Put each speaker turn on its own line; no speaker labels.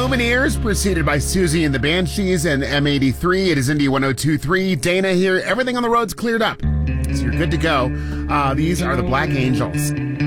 Lumineers, preceded by Susie and the Banshees and M83. It is Indy 102.3. Dana here. Everything on the road's cleared up, so you're good to go. These are the Black Angels.